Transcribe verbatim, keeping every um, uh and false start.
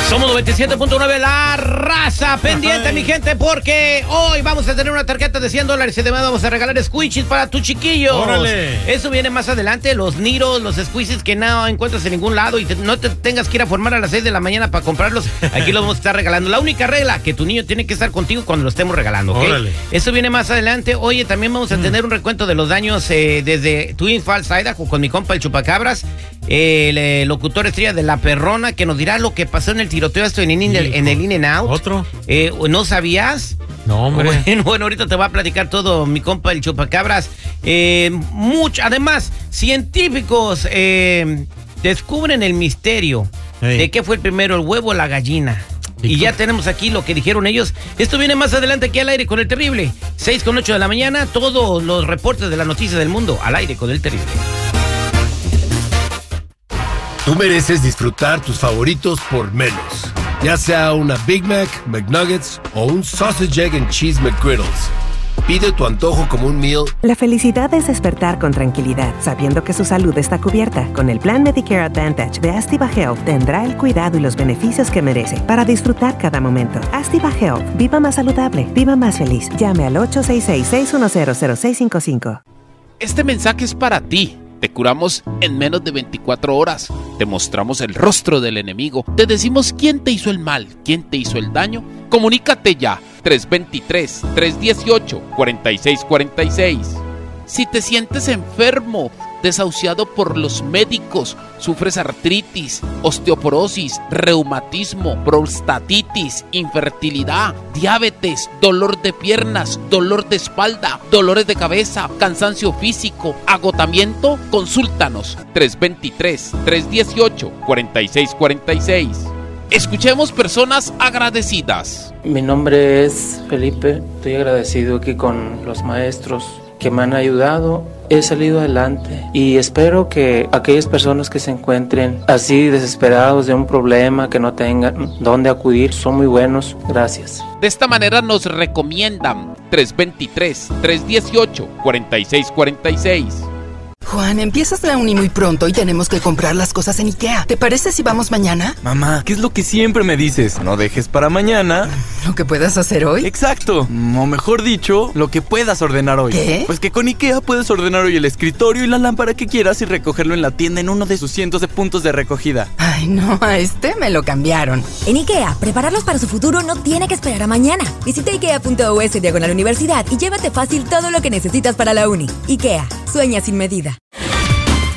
Somos noventa y siete punto nueve, la raza. Pendiente, mi gente, porque hoy vamos a tener una tarjeta de cien dólares y además vamos a regalar squishies para tu chiquillo. ¡Órale! Eso viene más adelante, los niros, los squishies que no encuentras en ningún lado y te, no te tengas que ir a formar a las seis de la mañana para comprarlos. Aquí los vamos a estar regalando. La única regla, que tu niño tiene que estar contigo cuando lo estemos regalando, ¿ok? ¡Órale! Eso viene más adelante. Oye, también vamos a mm. tener un recuento de los daños eh, desde Twin Falls, Idaho, con mi compa el Chupacabras, eh, el eh, locutor estrella de La Perrona, que nos dirá lo que pasó en el tiroteo esto en, in, en el In-N-Out. ¿Otro? Eh, ¿No sabías? No, hombre. Bueno, bueno, ahorita te va a platicar todo mi compa el Chupacabras. Eh, mucho, además, científicos eh, descubren el misterio hey. de qué fue el primero, el huevo o la gallina. Y, y ya tenemos aquí lo que dijeron ellos. Esto viene más adelante aquí al aire con el terrible. seis con ocho de la mañana, todos los reportes de las noticias del mundo al aire con el terrible. Tú mereces disfrutar tus favoritos por menos. Ya sea una Big Mac, McNuggets o un Sausage, Egg and Cheese McGriddles. Pide tu antojo como un meal. La felicidad es despertar con tranquilidad, sabiendo que su salud está cubierta. Con el plan Medicare Advantage de Activa Health tendrá el cuidado y los beneficios que merece para disfrutar cada momento. Activa Health. Viva más saludable. Viva más feliz. Llame al ocho seis seis, seis uno cero, cero seis cinco cinco. Este mensaje es para ti. Te curamos en menos de veinticuatro horas. Te mostramos el rostro del enemigo. Te decimos quién te hizo el mal, quién te hizo el daño. Comunícate ya. tres dos tres, tres uno ocho, cuatro seis cuatro seis. Si te sientes enfermo, desahuciado por los médicos, sufres artritis, osteoporosis, reumatismo, prostatitis, infertilidad, diabetes, dolor de piernas, dolor de espalda, dolores de cabeza, cansancio físico, agotamiento, consúltanos. tres dos tres, tres uno ocho, cuatro seis cuatro seis. Escuchemos personas agradecidas. Mi nombre es Felipe. Estoy agradecido aquí con los maestros que me han ayudado. He salido adelante y espero que aquellas personas que se encuentren así desesperados de un problema, que no tengan dónde acudir, son muy buenos. Gracias. De esta manera nos recomiendan tres dos tres, tres uno ocho, cuatro seis cuatro seis. Juan, empiezas la uni muy pronto y tenemos que comprar las cosas en IKEA. ¿Te parece si vamos mañana? Mamá, ¿qué es lo que siempre me dices? No dejes para mañana ¿lo que puedas hacer hoy? Exacto, o mejor dicho, lo que puedas ordenar hoy. ¿Qué? Pues que con IKEA puedes ordenar hoy el escritorio y la lámpara que quieras y recogerlo en la tienda en uno de sus cientos de puntos de recogida. Ay, no, a este me lo cambiaron. En IKEA, prepararlos para su futuro no tiene que esperar a mañana. Visita ikea punto us diagonal universidad y llévate fácil todo lo que necesitas para la uni. IKEA, sueña sin medida.